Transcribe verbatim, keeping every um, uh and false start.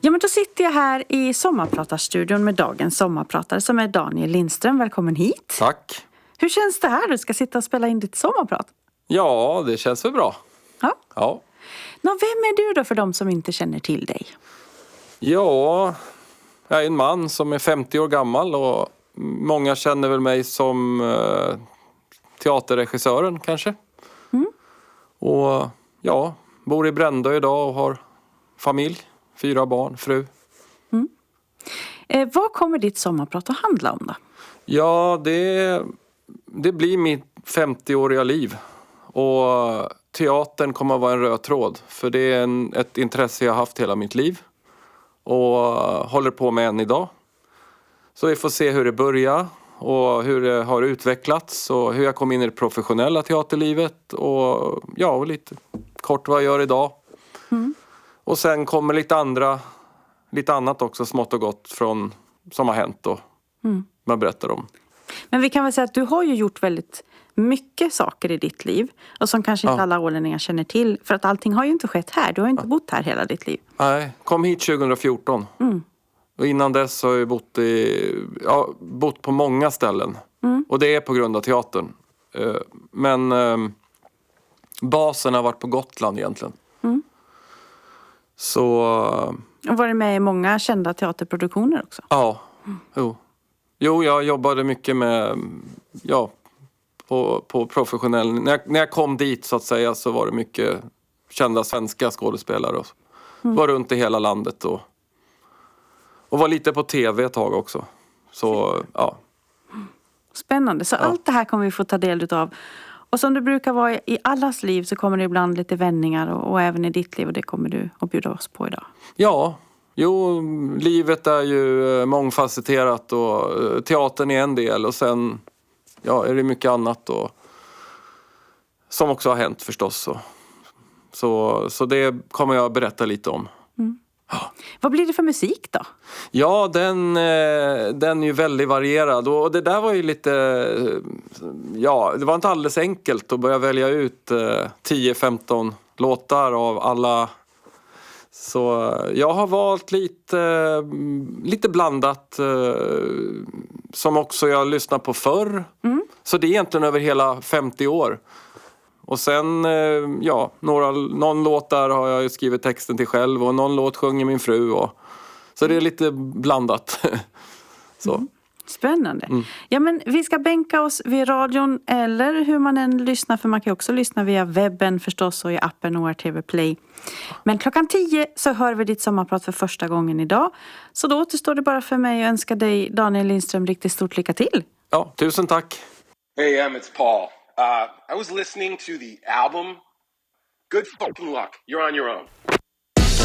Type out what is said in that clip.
Ja, men då sitter jag här i sommarpratarstudion med dagens sommarpratare som är Daniel Lindström. Välkommen hit. Tack. Hur känns det här? Du ska sitta och spela in ditt sommarprat. Ja, det känns väl bra. Ja. Ja. Nå, vem är du då för de som inte känner till dig? Ja, jag är en man som är femtio år gammal och många känner väl mig som eh, teaterregissören kanske. Mm. Och ja, bor i Brändö idag och har familj, fyra barn, fru. Mm. Eh, vad kommer ditt sommarprat att handla om då? Ja, det, det blir mitt femtioåriga liv. Och teatern kommer att vara en röd tråd. För det är en, ett intresse jag har haft hela mitt liv. Och håller på med än idag. Så vi får se hur det börjar. Och hur det har utvecklats. Och hur jag kom in i det professionella teaterlivet. Och ja, och lite kort vad jag gör idag. Mm. Och sen kommer lite andra, lite annat också smått och gott från, som har hänt och Mm. man berättar om. Men vi kan väl säga att du har ju gjort väldigt mycket saker i ditt liv. Och som kanske inte Ja. alla ålänningar känner till. För att allting har ju inte skett här. Du har ju inte bott här hela ditt liv. Nej, kom hit tjugohundrafjorton. Mm. Och innan dess har jag bott, i, ja, bott på många ställen. Mm. Och det är på grund av teatern. Eh, Men eh, basen har varit på Gotland egentligen. Mm. Så Och varit med i många kända teaterproduktioner också. ja, jo. Jo, jag jobbade mycket med, ja, på, på professionell. När jag, när jag kom dit så att säga så var det mycket kända svenska skådespelare. Och Mm. var runt i hela landet och, och var lite på tv ett tag också. Så ja. Spännande. Så Ja. allt det här kommer vi få ta del av. Och som det brukar vara i allas liv så kommer det ibland lite vändningar och, och även i ditt liv och det kommer du att bjuda oss på idag. Ja, jo, livet är ju eh, mångfacetterat och eh, teatern är en del och sen ja, är det mycket annat och, som också har hänt förstås. Så, så, så det kommer jag berätta lite om. Vad blir det för musik då? Ja, den, eh, den är ju väldigt varierad och det där var ju lite, eh, ja, det var inte alldeles enkelt att börja välja ut eh, tio femton låtar av alla. Så jag har valt lite, lite blandat eh, som också jag lyssnar på förr. Mm. Så det är egentligen över hela femtio år. Och sen, eh, ja, några, någon låt där har jag ju skrivit texten till själv och någon låt sjunger min fru. Och, så det är lite blandat. Så. Mm. Spännande. Mm. Ja, men vi ska bänka oss vid radion eller hur man än lyssnar. För man kan också lyssna via webben förstås och i appen O R T V Play. Men klockan tio så hör vi ditt sommarprat för första gången idag. Så då återstår det bara för mig att önska dig, Daniel Lindström, riktigt stort lycka till. Ja, tusen tack. Hey, Em, it's Paul. Uh, I was listening to the album. Good fucking luck. You're on your own.